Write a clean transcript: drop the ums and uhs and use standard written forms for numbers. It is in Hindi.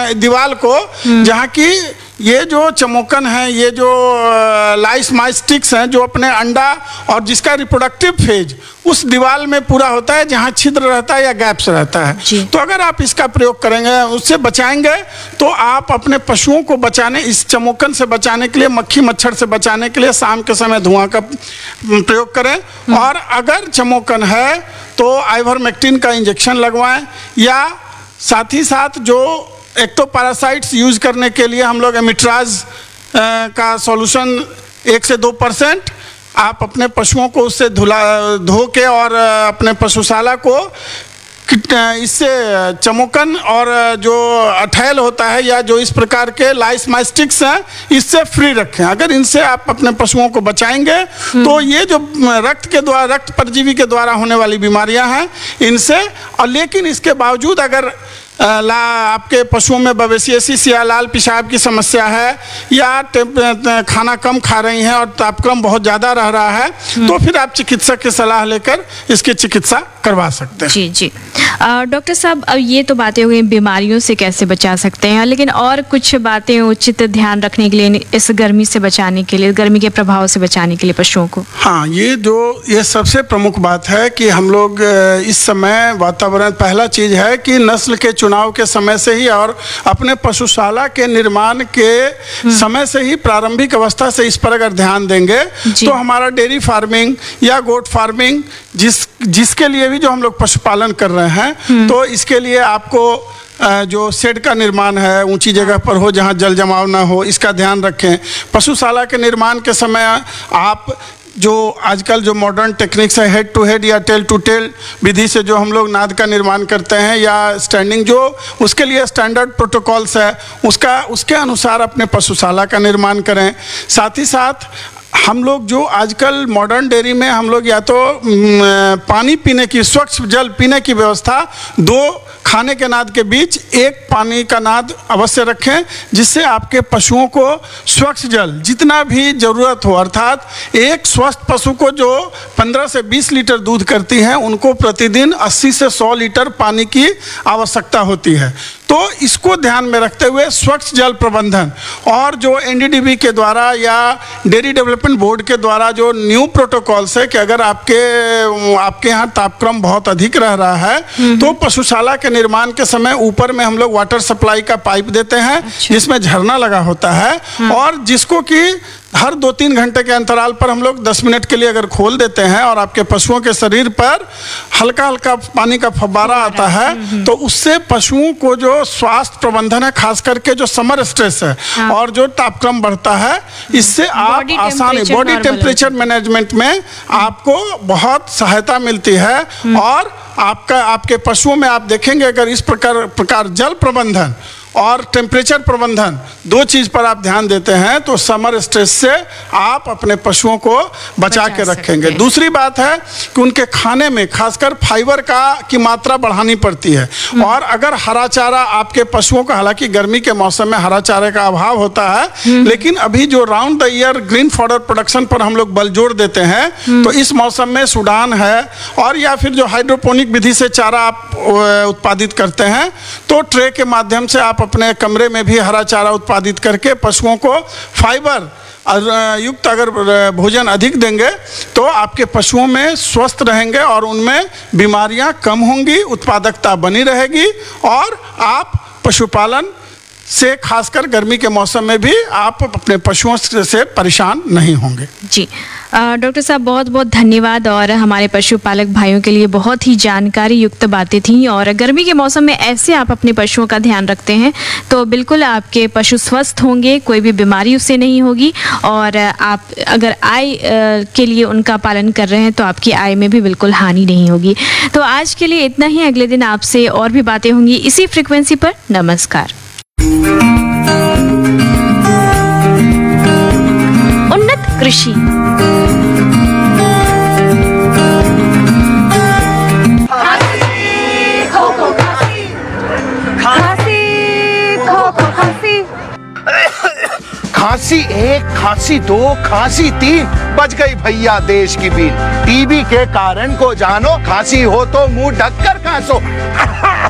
दीवार को, जहाँ की ये जो चमोकन है, ये जो लाइस माइस्टिक्स हैं, जो अपने अंडा और जिसका रिप्रोडक्टिव फेज उस दीवार में पूरा होता है जहाँ छिद्र रहता है या गैप्स रहता है। तो अगर आप इसका प्रयोग करेंगे, उससे बचाएंगे, तो आप अपने पशुओं को बचाने, इस चमोकन से बचाने के लिए, मक्खी मच्छर से बचाने के लिए शाम के समय धुआं का प्रयोग करें। और अगर चमोकन है तो आइवरमेक्टिन का इंजेक्शन लगवाएं, या साथ ही साथ जो एक्टोपैरासाइट्स यूज करने के लिए हम लोग एमिट्राज का सॉल्यूशन 1 से 2% आप अपने पशुओं को उससे धो के और अपने पशुशाला को इससे चमोकन और जो अठैल होता है या जो इस प्रकार के लाइस माइस्टिक्स हैं, इससे फ्री रखें। अगर इनसे आप अपने पशुओं को बचाएंगे तो ये जो रक्त परजीवी के द्वारा होने वाली बीमारियां हैं इनसे, और लेकिन इसके बावजूद अगर आपके पशुओं में बवेसियसिस या लाल पेशाब की समस्या है, या खाना कम खा रही हैं और तापक्रम बहुत ज़्यादा रह रहा है, तो फिर आप चिकित्सक की सलाह लेकर इसकी चिकित्सा करवा सकते हैं। जी जी। डॉक्टर साहब, अब ये तो बातें हो गई बीमारियों से कैसे बचा सकते हैं, लेकिन और कुछ बातें उचित ध्यान रखने के लिए इस गर्मी से बचाने के लिए, गर्मी के प्रभाव से बचाने के लिए पशुओं को? हाँ, ये सबसे प्रमुख बात है कि हम लोग इस समय वातावरण, पहला चीज़ है कि नस्ल के चुनाव के समय से ही और अपने पशुशाला के निर्माण के समय से ही, प्रारंभिक अवस्था से इस पर अगर ध्यान देंगे तो हमारा डेयरी फार्मिंग या गोट फार्मिंग जिसके लिए भी जो हम लोग पशुपालन कर रहे हैं, तो इसके लिए आपको जो शेड का निर्माण है ऊंची जगह पर हो जहां जल जमाव ना हो, इसका ध्यान रखें। पशुशाला के निर्माण के समय आप जो आजकल जो मॉडर्न टेक्निक्स है, हेड टू हेड या टेल टू टेल विधि से जो हम लोग नाद का निर्माण करते हैं, या स्टैंडिंग, जो उसके लिए स्टैंडर्ड प्रोटोकॉल्स है उसके अनुसार अपने पशुशाला का निर्माण करें। साथ ही साथ हम लोग जो आजकल मॉडर्न डेयरी में हम लोग या तो पानी पीने की, स्वच्छ जल पीने की व्यवस्था, 2 खाने के नाद के बीच 1 पानी का नाद अवश्य रखें, जिससे आपके पशुओं को स्वच्छ जल जितना भी ज़रूरत हो, अर्थात एक स्वस्थ पशु को जो 15 से 20 लीटर दूध करती है, उनको प्रतिदिन 80 से 100 लीटर पानी की आवश्यकता होती है। तो इसको ध्यान में रखते हुए स्वच्छ जल प्रबंधन, और जो एनडीडीबी के द्वारा या डेयरी डेवलपमेंट बोर्ड के द्वारा जो न्यू प्रोटोकॉल्स है कि अगर आपके यहाँ तापक्रम बहुत अधिक रह रहा है, तो पशुशाला के निर्माण के समय ऊपर में हम लोग वाटर सप्लाई का पाइप देते हैं, जिसमें झरना लगा होता है, और जिसको कि हर 2-3 घंटे के अंतराल पर हम लोग 10 मिनट के लिए अगर खोल देते हैं और आपके पशुओं के शरीर पर हल्का हल्का पानी का फव्वारा आता है, तो उससे पशुओं को जो स्वास्थ्य प्रबंधन है, खास करके जो समर स्ट्रेस है और जो तापक्रम बढ़ता है, इससे आप आसानी बॉडी टेम्परेचर मैनेजमेंट में आपको बहुत सहायता मिलती है। और आपके पशुओं में आप देखेंगे अगर इस प्रकार जल प्रबंधन और टेम्परेचर प्रबंधन 2 चीज़ पर आप ध्यान देते हैं, तो समर स्ट्रेस से आप अपने पशुओं को बचा के रखेंगे। दूसरी बात है कि उनके खाने में खासकर फाइबर की मात्रा बढ़ानी पड़ती है, और अगर हरा चारा आपके पशुओं का, हालांकि गर्मी के मौसम में हरा चारे का अभाव होता है, लेकिन अभी जो round the year green fodder production पर हम लोग बल जोर देते हैं, तो इस मौसम में सूडान है, और या फिर जो हाइड्रोपोनिक विधि से चारा आप उत्पादित करते हैं, तो ट्रे के माध्यम से आप अपने कमरे में भी हरा चारा उत्पादित करके पशुओं को फाइबर युक्त अगर भोजन अधिक देंगे, तो आपके पशुओं में स्वस्थ रहेंगे और उनमें बीमारियां कम होंगी, उत्पादकता बनी रहेगी, और आप पशुपालन से खासकर गर्मी के मौसम में भी आप अपने पशुओं से परेशान नहीं होंगे। जी डॉक्टर साहब, बहुत बहुत धन्यवाद, और हमारे पशुपालक भाइयों के लिए बहुत ही जानकारी युक्त बातें थी। और गर्मी के मौसम में ऐसे आप अपने पशुओं का ध्यान रखते हैं तो बिल्कुल आपके पशु स्वस्थ होंगे, कोई भी बीमारी उससे नहीं होगी, और आप अगर आय के लिए उनका पालन कर रहे हैं तो आपकी आय में भी बिल्कुल हानि नहीं होगी। तो आज के लिए इतना ही, अगले दिन आपसे और भी बातें होंगी इसी फ्रिक्वेंसी पर। नमस्कार। उन्नत कृषि। खांसी 1, खांसी 2, खांसी 3, बच गई भैया देश की बीन। टीबी के कारण को जानो, खांसी हो तो मुंह ढककर खांसो।